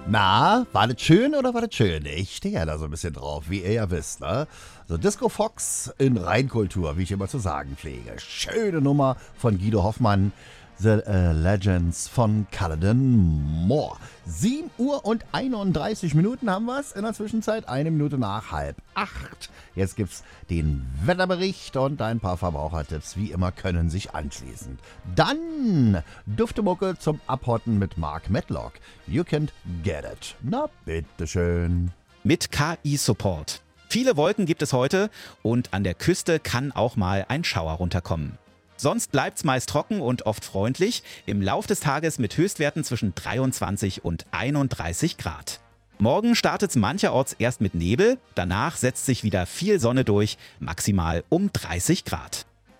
Na, war das schön oder war das schön? Ich stehe ja da so ein bisschen drauf, wie ihr ja wisst, ne? So Disco Fox in Reinkultur, wie ich immer zu sagen pflege. Schöne Nummer von Guido Hoffmann. The Legends von Culloden Moore. 7 Uhr und 31 Minuten haben wir es. In der Zwischenzeit 1 Minute nach 7:30. Jetzt gibt's den Wetterbericht und ein paar Verbrauchertipps, wie immer, können sich anschließen. Dann Duftemucke zum Abhotten mit Mark Medlock. You can't get it. Na, bitteschön. Mit KI-Support. Viele Wolken gibt es heute und an der Küste kann auch mal ein Schauer runterkommen. Sonst bleibt's meist trocken und oft freundlich, im Lauf des Tages mit Höchstwerten zwischen 23 und 31 Grad. Morgen startet's mancherorts erst mit Nebel, danach setzt sich wieder viel Sonne durch, maximal um 30 Grad.